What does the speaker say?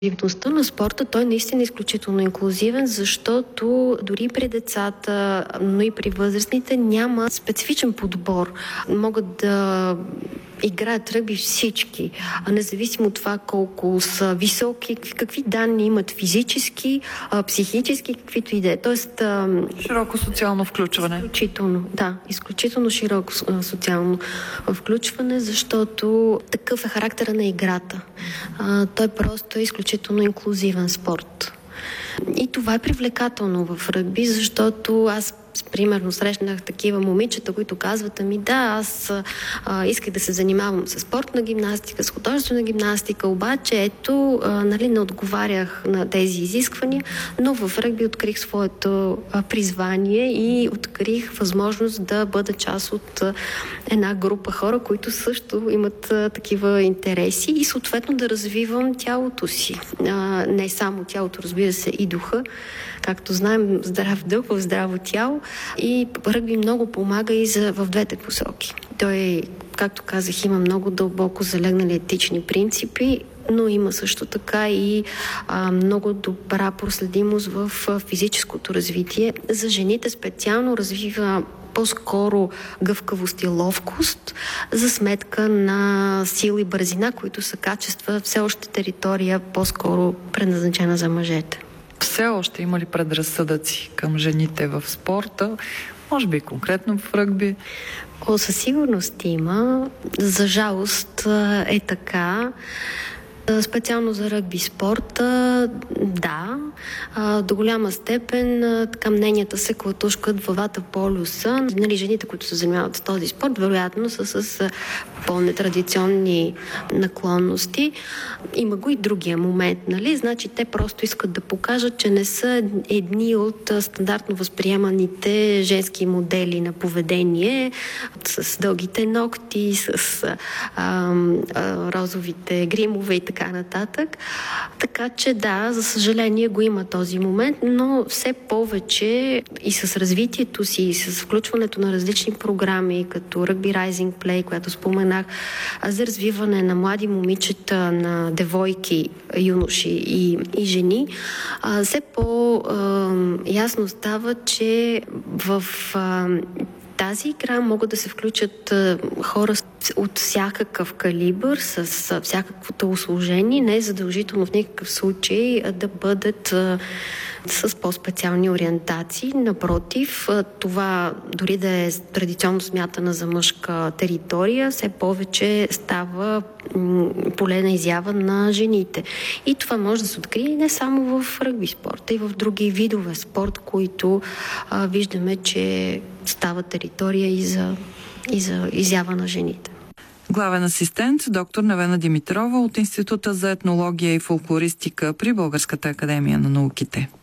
Инклюзивността на спорта, той наистина е изключително инклюзивен, защото дори при децата, но и при възрастните няма специфичен подбор. Могат да играят ръгби всички, независимо от това колко са високи, какви данни имат физически, психически, каквито и да е. Тоест, широко социално включване. Изключително, да. Изключително широко социално включване, защото такъв е характера на играта. Той просто е изключително инклюзивен спорт. И това е привлекателно в ръгби, защото аз примерно срещнах такива момичета, които казват: ами да, аз исках да се занимавам с спортна гимнастика, с художествена гимнастика, обаче ето, не отговарях на тези изисквания, но в ръгби открих своето призвание и открих възможност да бъда част от една група хора, които също имат такива интереси и съответно да развивам тялото си. Не само тялото, разбира се, и духа. Както знаем, здрав дух в здраво тяло, и ръгби много помага и в двете посоки. Той, както казах, има много дълбоко залегнали етични принципи, но има също така и много добра проследимост в физическото развитие. За жените специално развива по-скоро гъвкавост и ловкост за сметка на сила и бързина, които са качества все още територия по-скоро предназначена за мъжете. Все още има ли предразсъдъци към жените в спорта? Може би конкретно в ръгби? Със сигурност има. За жалост е така. Специално за ръгби спорта, да, до голяма степен така мненията се клатушкат в двата полюса. Жените, които се занимават с този спорт, вероятно са с по-нетрадиционни наклонности. Има го и другия момент, Значи те просто искат да покажат, че не са едни от стандартно възприеманите женски модели на поведение, с дългите ногти, с розовите гримове и така нататък. Така че да, за съжаление го има този момент, но все повече и с развитието си, и с включването на различни програми, като Rugby Rising Play, която споменах, за развиване на млади момичета, на девойки, юноши и жени, все по-ясно става, че в тази игра могат да се включат хора от всякакъв калибър, с всякакво телосложение, не е задължително в никакъв случай да бъдат с по-специални ориентации. Напротив, това дори да е традиционно смятана за мъжка територия, все повече става поле на изява на жените. И това може да се открие не само в ръгби спорта, и в други видове спорт, които виждаме, че става територия и за изява на жените. Главен асистент доктор Невена Димитрова от Института за етнология и фолклористика при Българската академия на науките.